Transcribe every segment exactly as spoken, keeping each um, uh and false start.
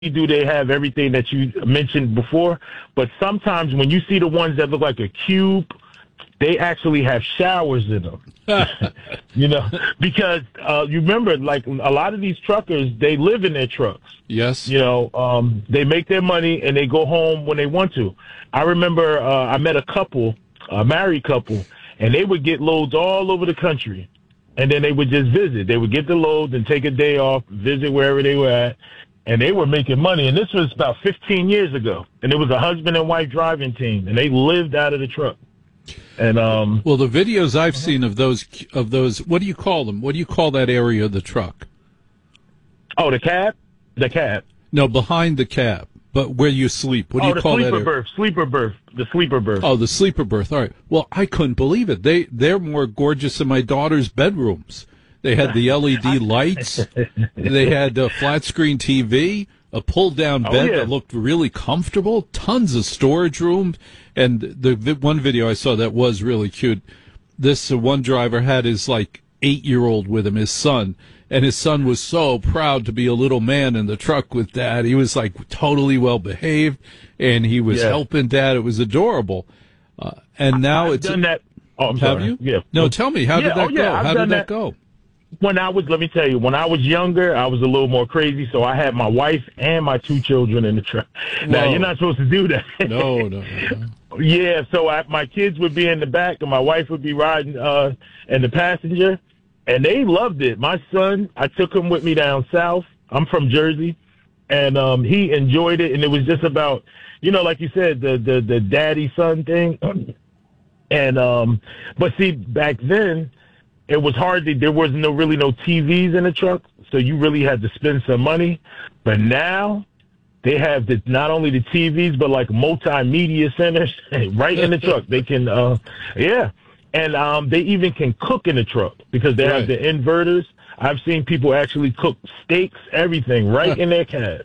do they have everything that you mentioned before, but sometimes when you see the ones that look like a cube, they actually have showers in them. You know, because uh, you remember, like a lot of these truckers, they live in their trucks. Yes. You know, um, they make their money and they go home when they want to. I remember uh, I met a couple, a married couple, and they would get loads all over the country. And then they would just visit. They would get the loads and take a day off, visit wherever they were at. And they were making money. And this was about fifteen years ago. And it was a husband and wife driving team. And they lived out of the truck. And um, well, the videos I've seen of those, of those, what do you call them? What do you call that area of the truck? Oh, the cab? The cab. No, behind the cab. But where you sleep. What do oh, you call that? Oh, the area? sleeper berth. Sleeper berth. The sleeper berth. Oh, the sleeper berth. All right. Well, I couldn't believe it. They, they're more gorgeous than my daughter's bedrooms. They had the L E D lights. They had a flat screen T V, a pull-down bed oh, yeah. that looked really comfortable, tons of storage room. And the, the one video I saw that was really cute, this uh, one driver had his, like, eight-year-old with him, his son. And his son was so proud to be a little man in the truck with Dad. He was, like, totally well-behaved, and he was yeah. helping Dad. It was adorable. Uh, and now I've it's... done that. Oh, I'm have sorry. you? Yeah. No, tell me, how yeah, did that oh, yeah, go? I've How done did that that go? When I was, let me tell you, when I was younger, I was a little more crazy, so I had my wife and my two children in the truck. Now, you're not supposed to do that. No, no, no. Yeah, so I, my kids would be in the back, and my wife would be riding uh, in the passenger, and they loved it. My son, I took him with me down south. I'm from Jersey, and um, he enjoyed it, and it was just about, you know, like you said, the the, the daddy-son thing. And um, but see, back then, it was hard to, there was no really no T Vs in the truck, so you really had to spend some money. But now they have the, not only the T Vs, but like multimedia centers right in the truck. They can, uh, yeah. And um, they even can cook in the truck because they right. have the inverters. I've seen people actually cook steaks, everything, right in their cabs.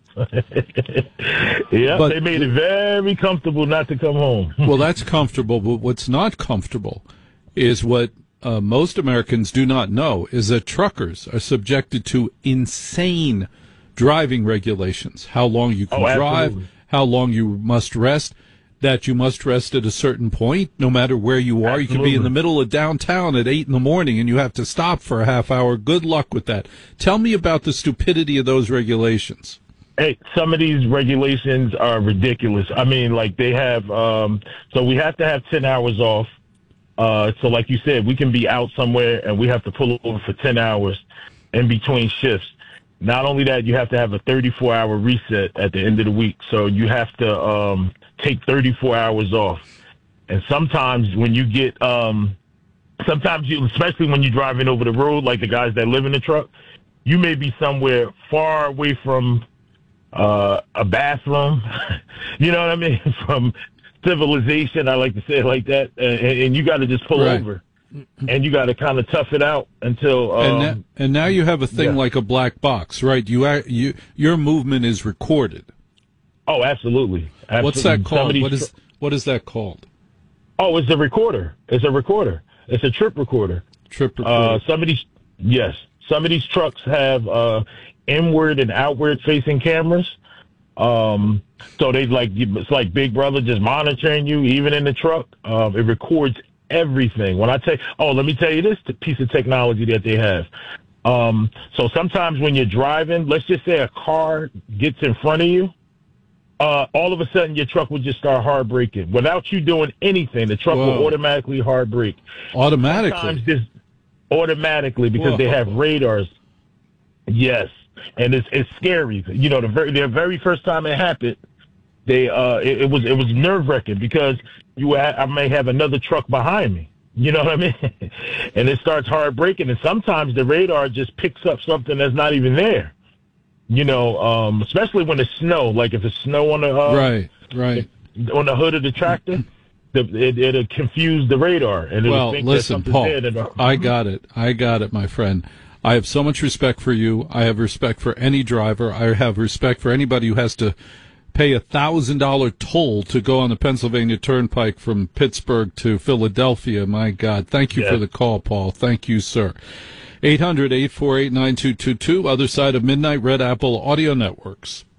Yeah, they made it very comfortable not to come home. Well, that's comfortable, but what's not comfortable is what Uh, most Americans do not know is that truckers are subjected to insane driving regulations. How long you can oh, drive, how long you must rest, that you must rest at a certain point, no matter where you are. Absolutely. You can be in the middle of downtown at eight in the morning and you have to stop for a half hour. Good luck with that. Tell me about the stupidity of those regulations. Hey, some of these regulations are ridiculous. I mean, like they have, um, so we have to have ten hours off. Uh, so like you said, we can be out somewhere and we have to pull over for ten hours in between shifts. Not only that, you have to have a thirty-four hour reset at the end of the week. So you have to um, take thirty-four hours off. And sometimes when you get, um, sometimes you, especially when you're driving over the road, like the guys that live in the truck, you may be somewhere far away from uh, a bathroom. You know what I mean? From civilization, I like to say it like that, and, and you got to just pull right. over, and you got to kind of tough it out until. Um, and, now, and now you have a thing yeah. like a black box, right? You are, you your movement is recorded. Oh, absolutely. absolutely. What's that called? Somebody's what is what is that called? Oh, it's a recorder. It's a recorder. It's a trip recorder. Trip recorder. Uh, some of these, yes, some of these trucks have uh, inward and outward facing cameras. Um, so they like, it's like Big Brother just monitoring you, even in the truck. Um, it records everything. When I tell, oh, let me tell you this, the piece of technology that they have. Um, so sometimes when you're driving, let's just say a car gets in front of you, uh, all of a sudden your truck will just start hard braking without you doing anything. The truck Whoa. will automatically hard brake. Automatically? Sometimes this, automatically because Whoa. They have radars. Yes. And it's it's scary. You know, the very the very first time it happened, they uh it, it was it was nerve wracking because you I may have another truck behind me. You know what I mean? And it starts hard braking, and sometimes the radar just picks up something that's not even there. You know, um, especially when it's snow. Like if it's snow on the uh, right, right on the hood of the tractor, the, it, it'll confuse the radar. And it'll well, think listen, Paul, there I got it. I got it, my friend. I have so much respect for you. I have respect for any driver. I have respect for anybody who has to pay a thousand dollar toll to go on the Pennsylvania Turnpike from Pittsburgh to Philadelphia. My God. Thank you yeah. for the call, Paul. Thank you, sir. eight hundred, eight four eight, nine two two two. Other side of midnight, Red Apple Audio Networks.